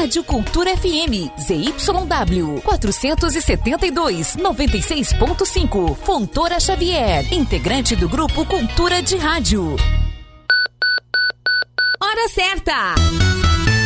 Rádio Cultura FM, ZYW 472, 96.5, Fontoura Xavier, integrante do Grupo Cultura de Rádio. Hora certa!